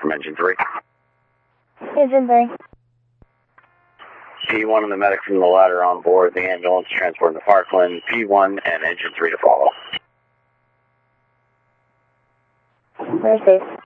from Engine 3. Engine 3. P1 and the medic from the ladder on board the ambulance transporting to Parkland. P1 and Engine 3 to follow. Where's Dave?